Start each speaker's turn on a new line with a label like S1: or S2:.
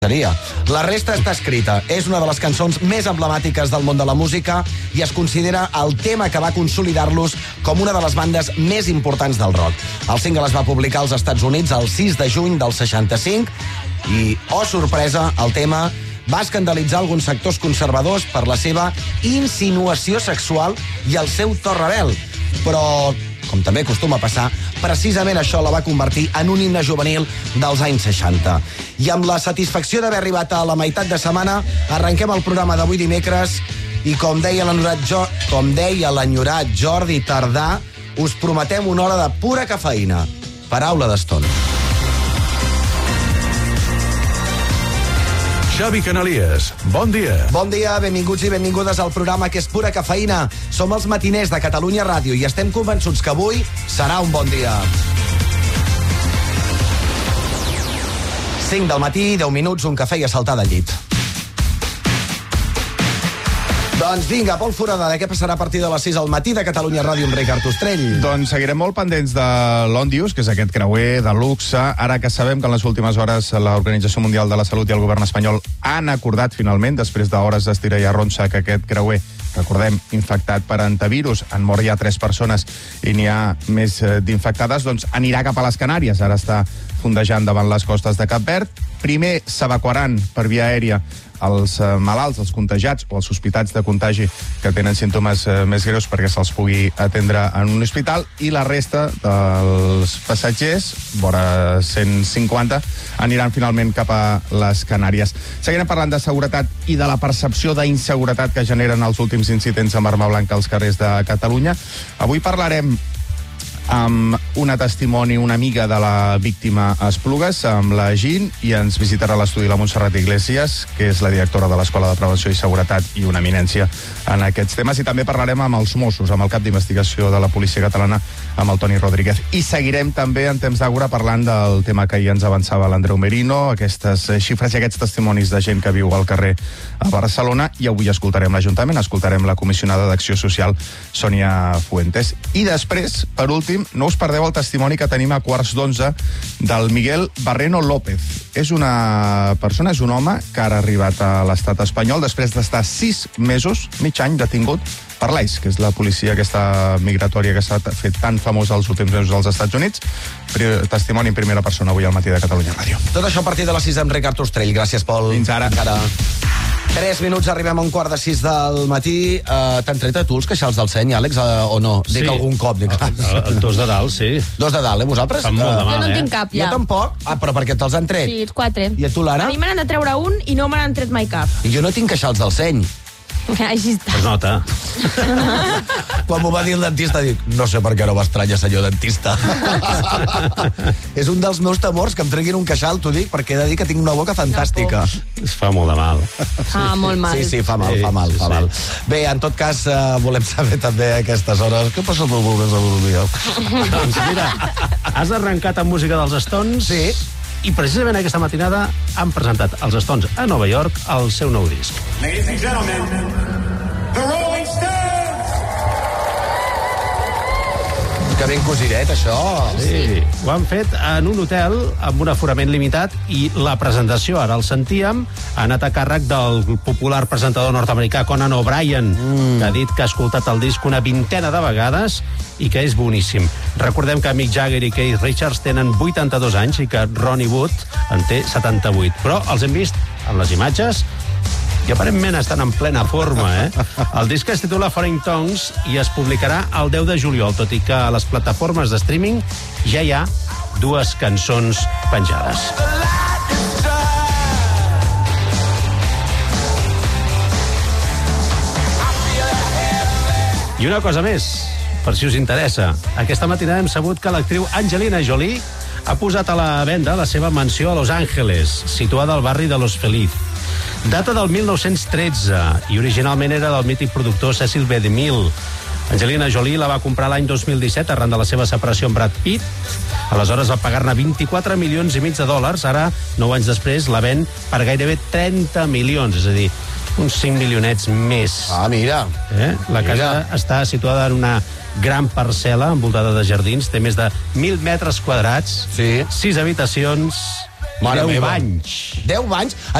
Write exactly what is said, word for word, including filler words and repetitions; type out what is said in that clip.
S1: La resta està escrita. És una de les cançons més emblemàtiques del món de la música i es considera el tema que va consolidar-los com una de les bandes més importants del rock. El single es va publicar als Estats Units el sis de juny del seixanta-cinc i, oh sorpresa, el tema va escandalitzar alguns sectors conservadors per la seva insinuació sexual i el seu to rebel. Però, com també acostuma a passar, precisament això la va convertir en un himne juvenil dels anys seixanta. I amb la satisfacció d'haver arribat a la meitat de setmana, arrenquem el programa d'avui dimecres i com deia l'enyorat jo, com deia l'enyorat Jordi Tardà, us prometem una hora de pura cafeïna. Paraula d'Estona.
S2: Xavi Canalies, bon dia.
S1: Bon dia, benvinguts i benvingudes al programa que és pura cafeïna. Som els matiners de Catalunya Ràdio i estem convençuts que avui serà un bon dia. cinc del matí, deu minuts, un cafè i a saltar de llit. Doncs vinga, Pol Foradada, què passarà a partir de les sis al matí de Catalunya Ràdio amb Ricard Ostrell?
S3: Doncs seguirem molt pendents de l'Òndius, que és aquest creuer de luxe, ara que sabem que en les últimes hores l'Organització Mundial de la Salut i el govern espanyol han acordat finalment, després d'hores d'estira i arronsa, que aquest creuer, recordem, infectat per antivirus, han mort ja tres persones i n'hi ha més d'infectades, doncs anirà cap a les Canàries, ara està fondejant davant les costes de Cap Verd. Primer s'evacuaran per via aèria els malalts, els contagiats o els sospitats de contagi que tenen símptomes més greus perquè se'ls pugui atendre en un hospital, i la resta dels passatgers, vora cent cinquanta, aniran finalment cap a les Canàries. Seguirem parlant de seguretat i de la percepció d'inseguretat que generen els últims incidents amb arma blanca als carrers de Catalunya. Avui parlarem amb una testimoni, una amiga de la víctima a Esplugues, amb la Gin, i ens visitarà a l'estudi la Montserrat Iglesias, que és la directora de l'Escola de Prevenció i Seguretat i una eminència en aquests temes. I també parlarem amb els Mossos, amb el cap d'investigació de la policia catalana, amb el Toni Rodríguez. I seguirem també en temps d'Àgora parlant del tema que ahir ens avançava l'Andreu Merino, aquestes xifres i aquests testimonis de gent que viu al carrer a Barcelona, i avui escoltarem l'Ajuntament, escoltarem la comissionada d'Acció Social, Sònia Fuentes. I després, per últim, no us perdeu el testimoni que tenim a quarts d'onze del Miguel Barreno López. És una persona, és un home que ara ha arribat a l'estat espanyol després d'estar sis mesos, mig any detingut per l'I C E, que és la policia aquesta migratòria que s'ha fet tan famosa els últims mesos als Estats Units. Testimoni en primera persona avui al matí de Catalunya Ràdio.
S1: Tot això a partir de les sis amb Ricard Ostrell. Gràcies, Pol.
S3: Fins ara.
S1: Fins ara. Tres minuts, arribem a un quart de sis del matí. Uh, T'han tret a tu els queixals del seny, Àlex, uh, o no? Dic
S4: sí.
S1: algun cop. Dic,
S4: el, el, dos de dalt, sí.
S1: Dos de dalt, eh, vosaltres?
S4: Fan molt de mal,
S5: Jo no en
S4: eh?
S5: tinc cap, ja.
S1: Jo tampoc. Ah, però perquè te'ls han tret?
S5: Sí, els quatre.
S1: I a tu, Lara?
S5: A mi me n'han de treure un i no me n'han tret mai cap.
S1: I jo no tinc queixals del seny.
S5: Així està.
S4: Es nota.
S1: Quan m'ho va dir el dentista, dic, no sé per què no m'estranya, senyor dentista. És un dels meus temors, que em treguin un queixal, t'ho dic, perquè he de dir que tinc una boca fantàstica.
S4: Es fa molt de mal.
S5: Ah, molt mal.
S1: Sí, sí, fa mal,
S4: Sí,
S1: fa mal,
S4: sí,
S1: fa
S4: sí.
S1: mal. Bé, en tot cas, eh, volem saber també a aquestes hores què passa amb el volgués a dormir.
S4: Doncs mira, has arrencat amb música dels Stones.
S1: Sí.
S4: I precisament aquesta matinada han presentat els Stones a Nova York el seu nou disc.
S6: Ladies and gentlemen, the Rolling Stones!
S1: Que ben cosiret, això.
S4: Sí. Ho han fet en un hotel amb un aforament limitat i la presentació, ara el sentíem, ha anat a càrrec del popular presentador nord-americà Conan O'Brien, mm. que ha dit que ha escoltat el disc una vintena de vegades i que és boníssim. Recordem que Mick Jagger i Keith Richards tenen vuitanta-dos anys i que Ronnie Wood en té setanta-vuit. Però els hem vist en les imatges i aparentment estan en plena forma, eh? El disc es titula Foreign Tongues i es publicarà el deu de juliol, tot i que a les plataformes de streaming ja hi ha dues cançons penjades. I una cosa més, per si us interessa. Aquesta matinada hem sabut que l'actriu Angelina Jolie ha posat a la venda la seva mansió a Los Angeles, situada al barri de Los Feliz. Data del mil nou-cents tretze i originalment era del mític productor Cecil B. DeMille. Angelina Jolie la va comprar l'any dos mil disset arran de la seva separació amb Brad Pitt. Aleshores va pagar-ne vint-i-quatre milions i mig de dòlars. Ara, nou anys després, la ven per gairebé trenta milions, és a dir, uns cinc milionets més.
S1: Ah, mira.
S4: Eh? La casa
S1: Mira.
S4: està situada en una gran parcel·la envoltada de jardins, té més de mil metres quadrats,
S1: Sí.
S4: sis habitacions
S1: Mare
S4: deu
S1: meva.
S4: banys.
S1: deu anys.